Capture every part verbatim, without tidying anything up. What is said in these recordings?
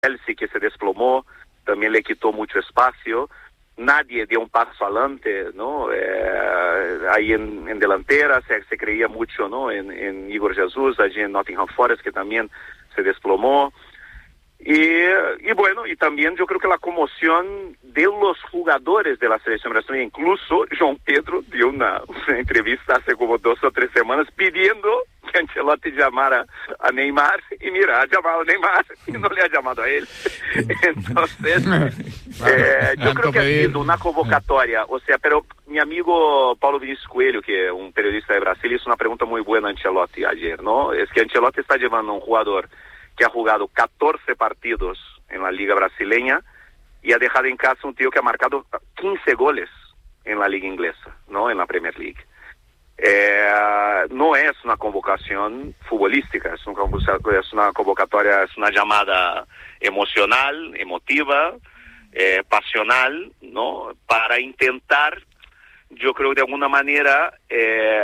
Chelsea, que se desplomó, también le quitó mucho espacio. Nadie dio un paso adelante, ¿no? Eh, ahí en, en delantera se, se creía mucho, ¿no? En, en Igor Jesús, allí en Nottingham Forest, que también se desplomó. Y, y bueno, y también yo creo que la conmoción de los jugadores de la selección brasileña, incluso João Pedro dio una, una entrevista hace como dos o tres semanas pidiendo que Ancelotti llamara a Neymar, y mira, ha llamado a Neymar y no le ha llamado a él. Entonces, eh, yo creo que ha sido una convocatoria, o sea, pero mi amigo Paulo Vinícius Coelho, que es un periodista de Brasil, hizo una pregunta muy buena a Ancelotti ayer, ¿no? Es que Ancelotti está llevando a un jugador que ha jugado catorce partidos en la Liga Brasileña y ha dejado en casa un tío que ha marcado quince goles en la Liga Inglesa, ¿no? En la Premier League. Eh, no es una convocación futbolística, es una, es una convocatoria, es una llamada emocional, emotiva, eh, pasional, ¿no? Para intentar, yo creo de alguna manera, eh,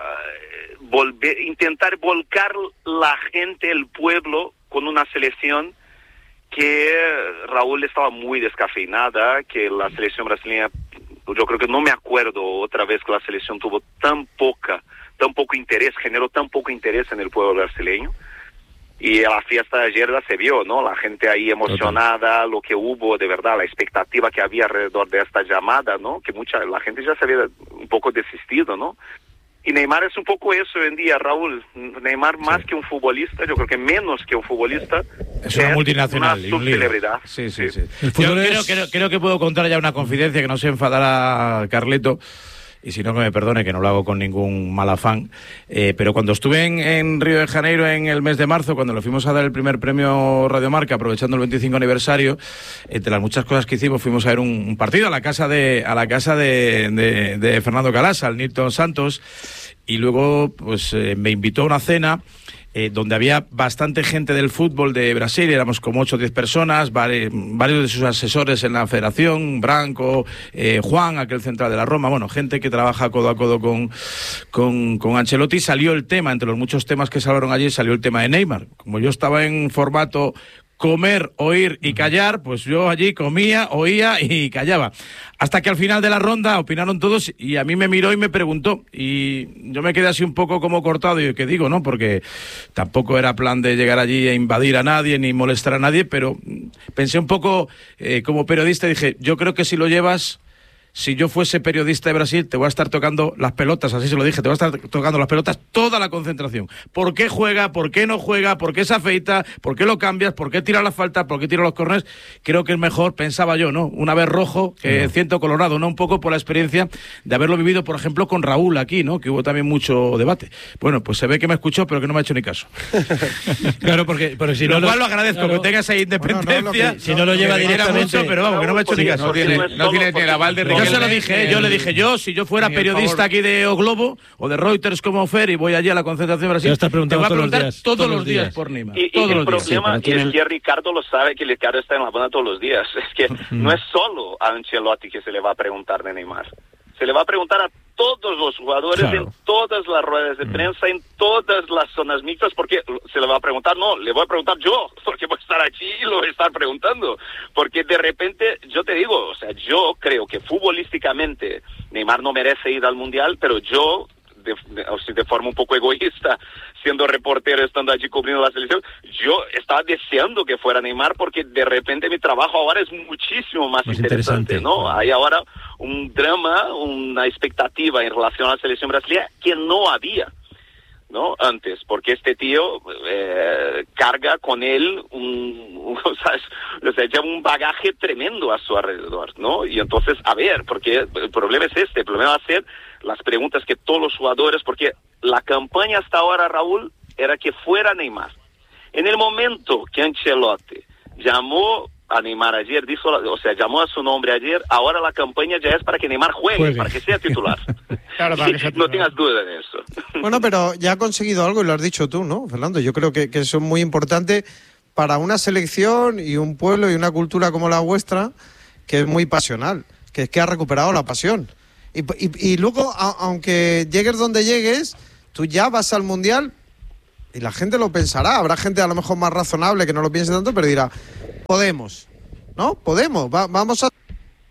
volver, intentar volcar la gente, el pueblo, con una selección que Raúl estaba muy descafeinada, que la selección brasileña, yo creo que no me acuerdo otra vez que la selección tuvo tan poca, tan poco interés, generó tan poco interés en el pueblo brasileño. Y a la fiesta de ayer se vio, ¿no? La gente ahí emocionada, lo que hubo, de verdad, la expectativa que había alrededor de esta llamada, ¿no? Que mucha, la gente ya se había un poco desistido, ¿no? Y Neymar es un poco eso hoy en día, Raúl. Neymar más sí. que un futbolista, yo creo que menos que un futbolista. Es una multinacional. Una subcelebridad. Sí, sí, sí. sí. Yo es... creo, creo, creo que puedo contar ya una confidencia que no se enfadará Carleto. Y si no, que me perdone, que no lo hago con ningún mal afán. Eh, pero cuando estuve en, en Río de Janeiro en el mes de marzo, cuando le fuimos a dar el primer premio Radiomarca, aprovechando el veinticinco aniversario, entre las muchas cosas que hicimos, fuimos a ver un, un partido a la casa de a la casa de, de, de Fernando Calasa, al Nilton Santos, y luego pues eh, me invitó a una cena Eh, donde había bastante gente del fútbol de Brasil, éramos como ocho o diez personas, varios, varios de sus asesores en la federación, Branco, eh, Juan, aquel central de la Roma, bueno, gente que trabaja codo a codo con, con, con Ancelotti. Salió el tema, entre los muchos temas que se hablaron allí, salió el tema de Neymar. Como yo estaba en formato comer, oír y callar, pues yo allí comía, oía y callaba. Hasta que al final de la ronda opinaron todos y a mí me miró y me preguntó. Y yo me quedé así un poco como cortado. Y ¿qué digo, no? Porque tampoco era plan de llegar allí a invadir a nadie ni molestar a nadie, pero pensé un poco eh, como periodista y dije, yo creo que si lo llevas... Si yo fuese periodista de Brasil, te voy a estar tocando las pelotas, así se lo dije, te voy a estar tocando las pelotas toda la concentración. ¿Por qué juega? ¿Por qué no juega? ¿Por qué se afeita? ¿Por qué lo cambias? ¿Por qué tira las faltas? ¿Por qué tira los corners? Creo que es mejor, pensaba yo, ¿no? Una vez rojo que no. ciento colorado, ¿no? Un poco por la experiencia de haberlo vivido, por ejemplo, con Raúl aquí, ¿no? Que hubo también mucho debate. Bueno, pues se ve que me escuchó, pero que no me ha hecho ni caso. Claro, porque, porque si lo no... cual lo, lo agradezco, claro. Que tengas ahí independencia. Bueno, no, no, que, si no lo lleva directamente... Mucho, pero vamos, que no me ha hecho ni caso. No tiene, no tiene ni el aval de Yo se lo dije, yo le dije, yo, si yo fuera periodista aquí de O Globo o de Reuters como Fer y voy allí a la concentración de Brasil, te voy a preguntar todos, todos los días, días por Neymar. Y, todos y los el problema días. Sí, es que Ricardo lo sabe, que Ricardo está en la banda todos los días. Es que no es solo a Ancelotti que se le va a preguntar de Neymar. Se le va a preguntar a todos los jugadores, claro, en todas las ruedas de prensa, en todas las zonas mixtas, porque se le va a preguntar, no, le voy a preguntar yo, porque voy a estar aquí y lo voy a estar preguntando. Porque de repente, yo te digo, o sea, yo creo que futbolísticamente Neymar no merece ir al Mundial, pero yo, de, de, o sea, de forma un poco egoísta, siendo reportero, estando allí cubriendo la selección, yo estaba deseando que fuera Neymar, porque de repente mi trabajo ahora es muchísimo más, más interesante, interesante, ¿no? Hay ahora un drama, una expectativa en relación a la selección brasileña que no había, ¿no? Antes, porque este tío eh, carga con él un, un, ¿sabes? O sea, lleva un bagaje tremendo a su alrededor, ¿no? Y entonces, a ver, porque el problema es este, el problema va a ser las preguntas que todos los jugadores, porque la campaña hasta ahora, Raúl, era que fuera Neymar. En el momento que Ancelotti llamó a Neymar ayer, dijo, o sea, llamó a su nombre ayer, ahora la campaña ya es para que Neymar juegue, juegue. para que sea titular. Claro, sí, que sea titular. No tengas duda de eso. Bueno, pero ya ha conseguido algo y lo has dicho tú, ¿no, Fernando? Yo creo que, que eso es muy importante para una selección y un pueblo y una cultura como la vuestra, que es muy pasional, que es que ha recuperado la pasión. Y, y, y luego, a, aunque llegues donde llegues, tú ya vas al Mundial y la gente lo pensará. Habrá gente a lo mejor más razonable que no lo piense tanto, pero dirá... Podemos, ¿no? Podemos, Va, vamos a...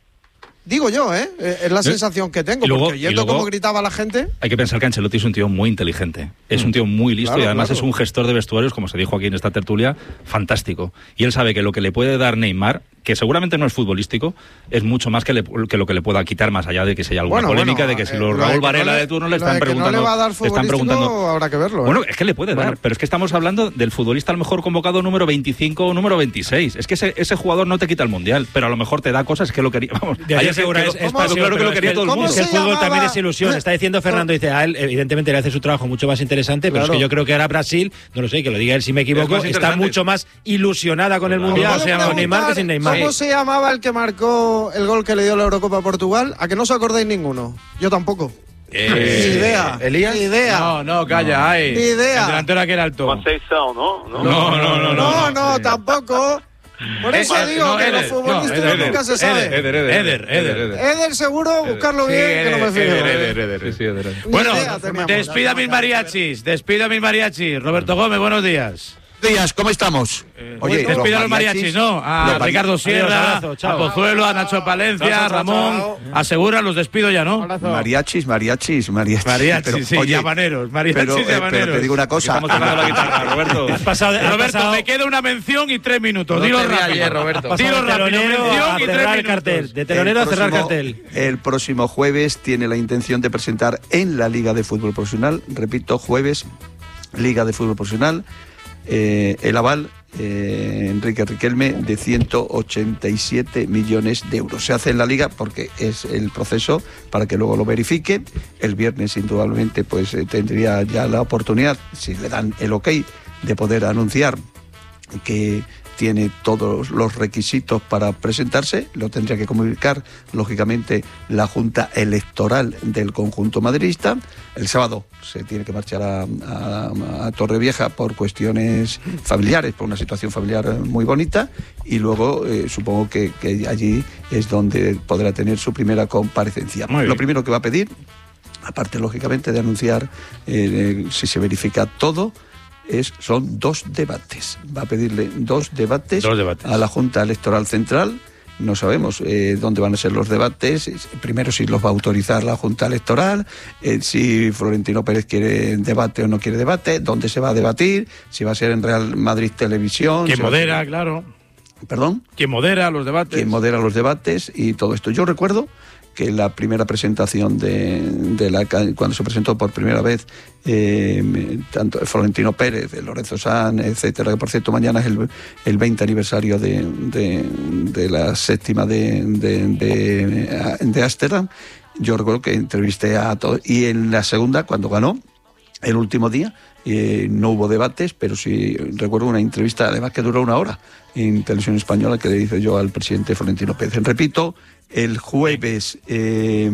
Digo yo, ¿eh? Es la sensación que tengo, luego, porque oyendo cómo gritaba la gente... Hay que pensar que Ancelotti es un tío muy inteligente, es un tío muy listo claro, y además claro. es un gestor de vestuarios, como se dijo aquí en esta tertulia, fantástico. Y él sabe que lo que le puede dar Neymar, que seguramente no es futbolístico, es mucho más que, le, que lo que le pueda quitar, más allá de que sea alguna bueno, polémica, bueno, de que si los eh, Raúl Varela no le, de turno le están preguntando... No le va a dar están preguntando habrá que verlo. ¿eh? Bueno, es que le puede bueno. dar, pero es que estamos hablando del futbolista a lo mejor convocado número veinticinco o número veintiséis. Es que ese, ese jugador no te quita el Mundial, pero a lo mejor te da cosas que lo quería... Vamos, ayer segura es, es pasión, claro que lo quería el, todo el mundo. Es que el fútbol también es ilusión. Está diciendo Fernando, dice, a él evidentemente le hace su trabajo mucho más interesante, pero claro. es que yo creo que ahora Brasil, no lo sé, que lo diga él si me equivoco, está mucho más ilusionada con el claro. Mundial, se llama Neymar que sin Neymar. ¿Cómo se llamaba el que marcó el gol que le dio la Eurocopa a Portugal? ¿A que no os acordáis ninguno? Yo tampoco. Eh, Ni idea. ¿Elías? Ni idea. No, no, calla, no. Ay. Ni idea. El delantero aquel alto. Conceição, ¿no? No, no, no, no. No, no, no tampoco. Por eso eh, digo no, que Eder, los futbolistas no, nunca se sabe. Eder, Eder, Eder. Eder, Eder. Eder seguro, buscarlo bien, sí, que no me fijo. Eder, Eder, sí, sí, Eder. Bueno, despido a mis mariachis, despido a mis mariachis. Roberto Gómez, buenos días. Días, ¿cómo estamos? Eh, Oye, despido a los mariachis, ¿no? A Ricardo Sierra, Adiós, abrazo, a Pozuelo, a Nacho Palencia, chao, chao, Ramón. Chao. Asegura, los despido ya, ¿no? Mariachis, mariachis, mariachis. Mariachis, pero, sí, oye, llamaneros, mariachis, pero, eh, llamaneros. Pero te digo una cosa. Estamos tocando la guitarra, Roberto. Has pasado de, Roberto, pasado... me queda una mención y tres minutos. No Dilo rápido, ayer, Roberto. Dilo rápido, mención y tres minutos. Cartel. De telonero a cerrar cartel. El próximo jueves tiene la intención de presentar en la Liga de Fútbol Profesional, repito, jueves, Liga de Fútbol Profesional, Eh, el aval eh, Enrique Riquelme de ciento ochenta y siete millones de euros. Se hace en la Liga porque es el proceso para que luego lo verifique. El viernes indudablemente pues eh, tendría ya la oportunidad, si le dan el ok, de poder anunciar que tiene todos los requisitos para presentarse. Lo tendría que comunicar, lógicamente, la Junta Electoral del conjunto madridista. El sábado se tiene que marchar a, a, a Torrevieja por cuestiones familiares, por una situación familiar muy bonita, y luego eh, supongo que, que allí es donde podrá tener su primera comparecencia. Lo primero que va a pedir, aparte, lógicamente, de anunciar eh, eh, si se verifica todo, Es, son dos debates. Va a pedirle dos debates, dos debates a la Junta Electoral Central. No sabemos eh, dónde van a ser los debates. Primero, si los va a autorizar la Junta Electoral, eh, si Florentino Pérez quiere debate o no quiere debate, dónde se va a debatir, si va a ser en Real Madrid Televisión. ¿Quién modera, a... claro? ¿Perdón? ¿Quién modera los debates? ¿Quién modera los debates y todo esto? Yo recuerdo que la primera presentación de, de la cuando se presentó por primera vez eh, tanto Florentino Pérez, Lorenzo Sanz, etcétera, que por cierto mañana es el, el veinte aniversario de, de, de la séptima de, de, de, de Ámsterdam. Yo recuerdo que entrevisté a todos, y en la segunda, cuando ganó, el último día, eh, no hubo debates, pero sí recuerdo una entrevista, además que duró una hora, en Televisión Española, que le hice yo al presidente Florentino Pérez. Repito, el jueves eh,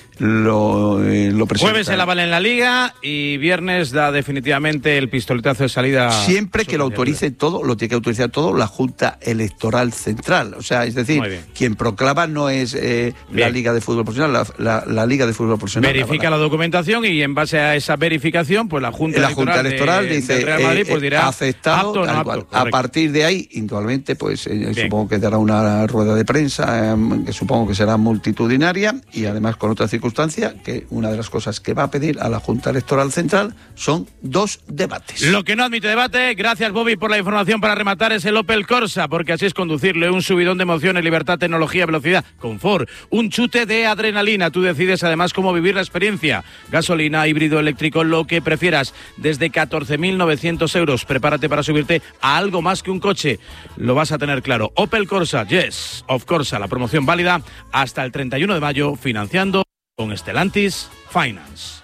lo, eh, lo presenta. Jueves el aval en la Liga y viernes da definitivamente el pistoletazo de salida. Siempre que lo autorice todo, lo tiene que autorizar todo la Junta Electoral Central. O sea, es decir, quien proclama no es eh, la Liga de Fútbol Profesional, la, la, la Liga de Fútbol Profesional. Verifica la, la documentación y en base a esa verificación, pues la Junta la Electoral, Junta Electoral de, dice, de Real Madrid, pues dirá, eh, aceptado, apto, no apto, a partir de ahí, indudablemente, pues eh, supongo que dará una rueda de prensa, eh, que supongo que será multitudinaria, y además con otra circunstancia, que una de las cosas que va a pedir a la Junta Electoral Central son dos debates. Lo que no admite debate, gracias Bobby por la información para rematar, es el Opel Corsa, porque así es conducirle, un subidón de emociones, libertad, tecnología, velocidad, confort, un chute de adrenalina. Tú decides además cómo vivir la experiencia, gasolina, híbrido, eléctrico, lo que prefieras, desde catorce mil novecientos euros. Prepárate para subirte a algo más que un coche, lo vas a tener claro. Opel Corsa, yes, of Corsa, la promoción válida hasta el treinta y uno de mayo, financiando con Stellantis Finance.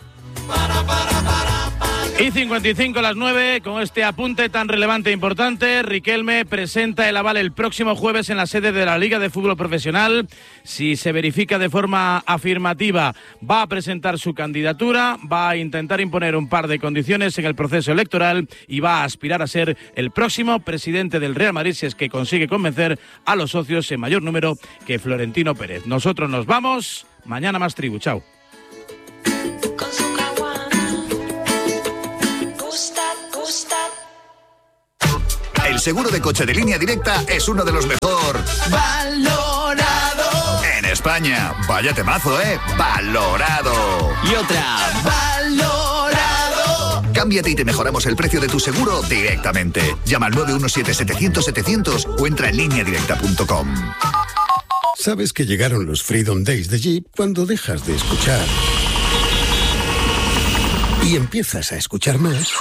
Y cincuenta y cinco a las nueve, con este apunte tan relevante e importante, Riquelme presenta el aval el próximo jueves en la sede de la Liga de Fútbol Profesional. Si se verifica de forma afirmativa, va a presentar su candidatura, va a intentar imponer un par de condiciones en el proceso electoral y va a aspirar a ser el próximo presidente del Real Madrid si es que consigue convencer a los socios en mayor número que Florentino Pérez. Nosotros nos vamos, mañana más tribu, chao. El El seguro de coche de Línea Directa es uno de los mejor valorado en España. Vaya temazo, ¿eh? Valorado. Y otra, valorado. Cámbiate y te mejoramos el precio de tu seguro directamente. Llama al nueve uno siete, setecientos, setecientos o entra en línea directa punto com. Sabes que llegaron los Freedom Days de Jeep cuando dejas de escuchar y empiezas a escuchar más.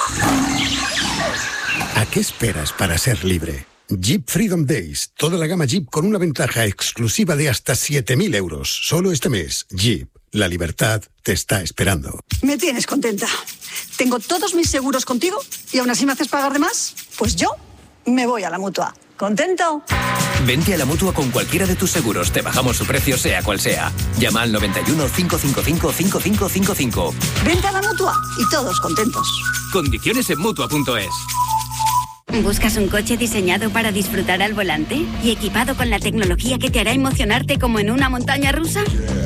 ¿A qué esperas para ser libre? Jeep Freedom Days. Toda la gama Jeep con una ventaja exclusiva de hasta siete mil euros. Solo este mes. Jeep. La libertad te está esperando. Me tienes contenta. Tengo todos mis seguros contigo y aún así me haces pagar de más. Pues yo me voy a la Mutua. ¿Contento? Vente a la Mutua con cualquiera de tus seguros. Te bajamos su precio sea cual sea. Llama al noventa y uno, cinco cinco cinco, cinco cinco cinco cinco. Vente a la Mutua y todos contentos. Condiciones en Mutua punto es. ¿Buscas un coche diseñado para disfrutar al volante y equipado con la tecnología que te hará emocionarte como en una montaña rusa?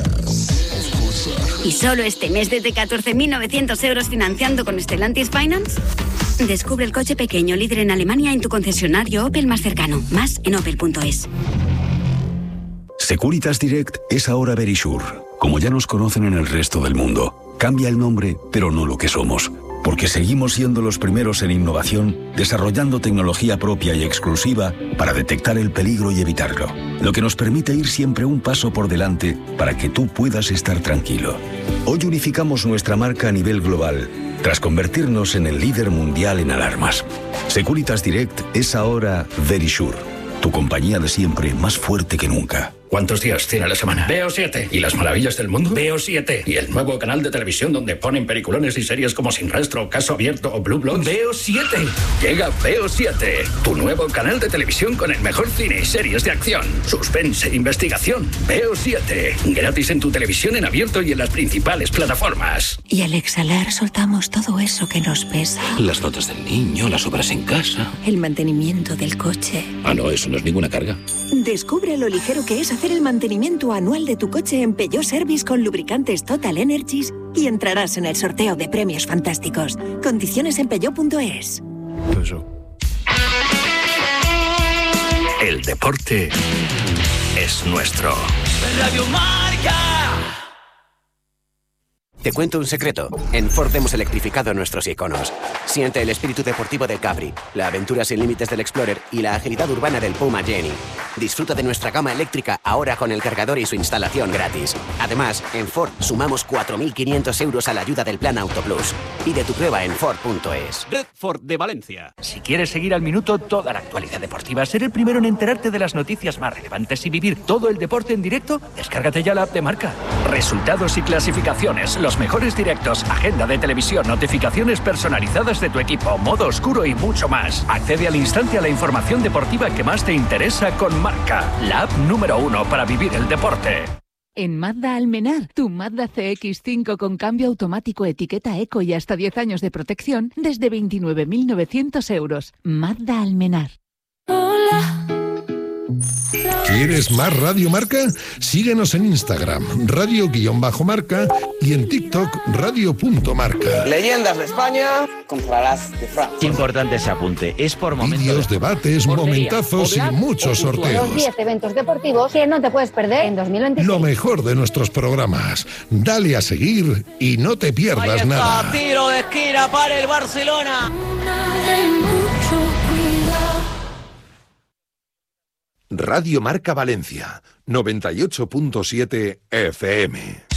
¿Y solo este mes desde catorce mil novecientos euros financiando con Stellantis Finance? Descubre el coche pequeño líder en Alemania en tu concesionario Opel más cercano. Más en opel punto es. Securitas Direct es ahora Verisure. Como ya nos conocen en el resto del mundo, cambia el nombre, pero no lo que somos. Porque seguimos siendo los primeros en innovación, desarrollando tecnología propia y exclusiva para detectar el peligro y evitarlo. Lo que nos permite ir siempre un paso por delante para que tú puedas estar tranquilo. Hoy unificamos nuestra marca a nivel global, tras convertirnos en el líder mundial en alarmas. Securitas Direct es ahora Verisure, tu compañía de siempre más fuerte que nunca. ¿Cuántos días tiene la semana? Veo siete. ¿Y las maravillas del mundo? Veo siete. ¿Y el nuevo canal de televisión donde ponen peliculones y series como Sin Rastro, Caso Abierto o Blue Bloods? Veo siete. Llega Veo siete, tu nuevo canal de televisión con el mejor cine y series de acción, suspense e investigación. Veo siete. Gratis en tu televisión en abierto y en las principales plataformas. Y al exhalar soltamos todo eso que nos pesa. Las notas del niño, las obras en casa. El mantenimiento del coche. Ah, no, eso no es ninguna carga. Descubre lo ligero que es hacer el mantenimiento anual de tu coche en Peugeot Service con lubricantes Total Energies y entrarás en el sorteo de premios fantásticos. Condiciones en peugeot punto es. El deporte es nuestro. Radio Marca. Te cuento un secreto. En Ford hemos electrificado nuestros iconos. Siente el espíritu deportivo del Capri, la aventura sin límites del Explorer y la agilidad urbana del Puma Jenny. Disfruta de nuestra gama eléctrica ahora con el cargador y su instalación gratis. Además, en Ford sumamos cuatro mil quinientos euros a la ayuda del Plan Auto Plus. Pide tu prueba en Ford punto es. Red Ford de Valencia. Si quieres seguir al minuto toda la actualidad deportiva, ser el primero en enterarte de las noticias más relevantes y vivir todo el deporte en directo, descárgate ya la app de Marca. Resultados y clasificaciones, los mejores directos, agenda de televisión, notificaciones personalizadas de tu equipo, modo oscuro y mucho más. Accede al instante a la información deportiva que más te interesa con Marca, la app número uno para vivir el deporte. En Mazda Almenar, tu Mazda C X cinco con cambio automático, etiqueta eco y hasta diez años de protección desde veintinueve mil novecientos euros. Mazda Almenar. Hola. ¿Quieres más Radio Marca? Síguenos en Instagram, radio-marca y en TikTok, radio.marca. Leyendas de España contra las de Francia. Importante ese apunte, es por momentos. Vídeos, debates, momentazos y muchos sorteos. Los diez eventos deportivos que no te puedes perder en dos mil veintiséis. Lo mejor de nuestros programas. Dale a seguir y no te pierdas Ahí está, nada. Tiro de esquina para el Barcelona. Radio Marca Valencia, noventa y ocho punto siete F M.